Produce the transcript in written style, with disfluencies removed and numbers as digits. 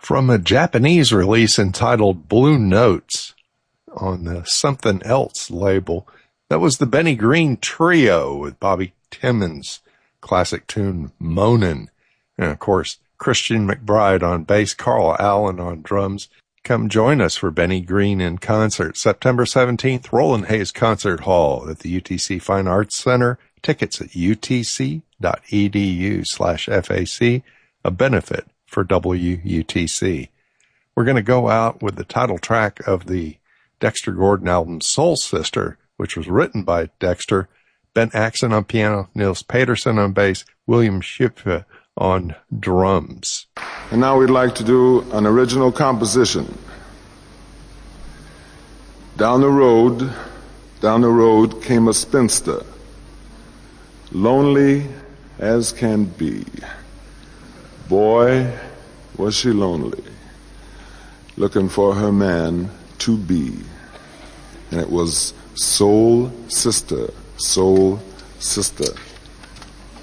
From a Japanese release entitled Blue Notes on the Something Else label, that was the Benny Green Trio with Bobby Timmons' classic tune Moanin'. And of course, Christian McBride on bass, Carl Allen on drums. Come join us for Benny Green in concert, September 17th, Roland Hayes Concert Hall at the UTC Fine Arts Center. Tickets at utc.edu/FAC, a benefit for WUTC. We're going to go out with the title track of the Dexter Gordon album Soul Sister, which was written by Dexter, Ben Axon on piano, Nils Peterson on bass, William Schiffe on drums. And now we'd like to do an original composition. Down the road came a spinster, lonely as can be. Boy, was she lonely, looking for her man to be. And it was Soul Sister, Soul Sister.